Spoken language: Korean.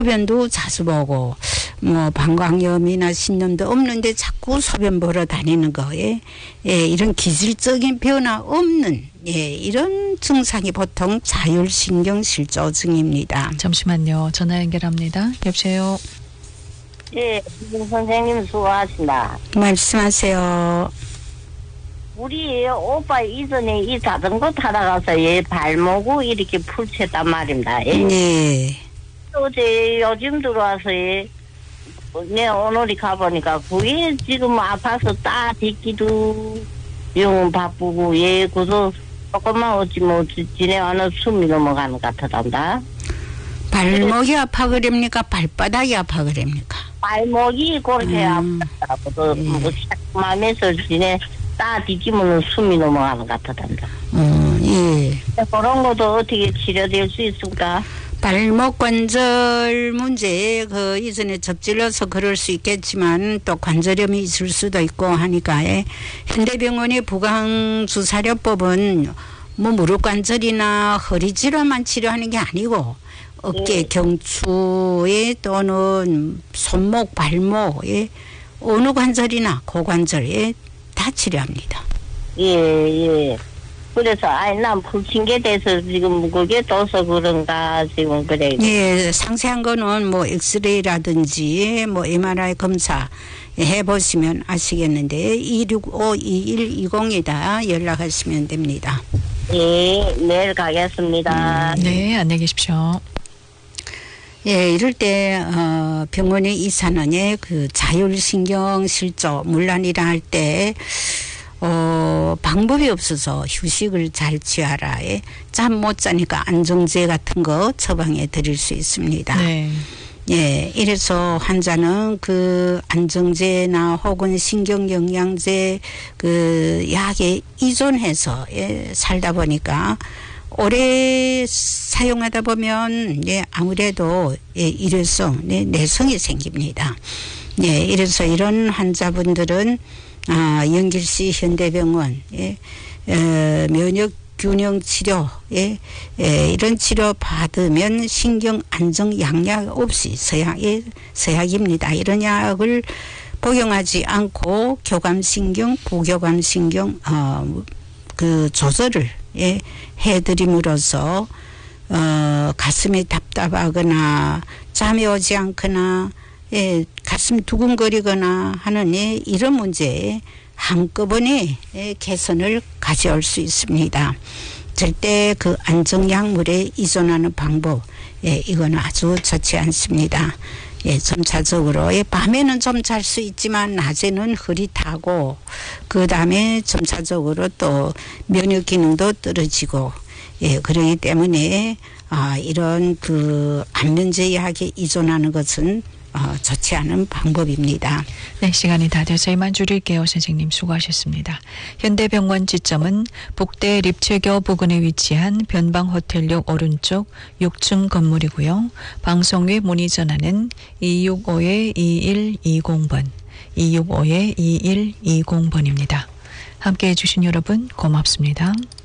소변도 자주 보고 뭐 방광염이나 신염도 없는데 자꾸 소변 보러 다니는 거에 이런 기질적인 변화 없는 이런 증상이 보통 자율신경실조증입니다. 잠시만요. 전화 연결합니다. 여보세요. 예, 선생님 수고하신다. 말씀하세요. 우리 오빠 이전에 이 자전거 타다가서 얘 발목을 이렇게 풀쳤단 말입니다. 네. 어제 요즘 들어와서 내 오늘이 가보니까 그게 지금 아파서 따 딛기도 영 바쁘고 얘 그도 조금만 어찌 뭐 지내와는 숨이 넘어가는 것 같단다. 발목이 아파 그럽니까? 발바닥이 아파 그럽니까? 발목이 그렇게 아프다고 뭐 마음에서 지내 따 딛기면 숨이 넘어가는 것 같단다. 예. 그런 것도 어떻게 치료될 수 있을까? 발목 관절 문제 그 이전에 접질러서 그럴 수 있겠지만 또 관절염이 있을 수도 있고 하니까 현대병원의 부강주사료법은 뭐 무릎 관절이나 허리 질환만 치료하는 게 아니고 어깨 경추에 또는 손목 발목에 어느 관절이나 고관절에 다 치료합니다. 예. 그래서 난 불친게 돼서 지금 그게 떠서 그런가 지금 그래. 예, 상세한 거는 뭐 엑스레이라든지 뭐 MRI 검사 해보시면 아시겠는데 265-2120에다 연락하시면 됩니다. 예, 내일 가겠습니다. 네, 안녕히 계십시오. 예, 이럴 때 병원에 이사는 그 자율신경실조 문란이라 할 때 방법이 없어서 휴식을 잘 취하라. 잠 못 자니까 안정제 같은 거 처방해 드릴 수 있습니다. 네. 예, 이래서 환자는 그 안정제나 혹은 신경영양제 그 약에依存해서 살다 보니까 오래 사용하다 보면 아무래도 일회성 내성이 생깁니다. 예, 이래서 이런 환자분들은 영길시 현대병원 면역균형 치료 이런 치료 받으면 신경 안정 양약 없이 서약입니다. 이런 약을 복용하지 않고 교감신경, 부교감신경 그 조절을 해드림으로써 가슴이 답답하거나 잠이 오지 않거나 가슴 두근거리거나 하는 이런 문제에 한꺼번에 개선을 가져올 수 있습니다. 절대 그 안정약물에依存하는 방법 이건 아주 좋지 않습니다. 점차적으로 밤에는 좀 잘 수 있지만 낮에는 흐릿하고 그 다음에 점차적으로 또 면역 기능도 떨어지고 그러기 때문에 이런 그 안면제 약에依存하는 것은 좋지 않은 방법입니다. 네, 시간이 다 돼서 이만 줄일게요. 선생님 수고하셨습니다. 현대병원 지점은 북대 립체교 부근에 위치한 변방호텔역 오른쪽 6층 건물이고요. 방송외 문의 전화는 265-2120번, 265-2120번입니다. 함께해 주신 여러분 고맙습니다.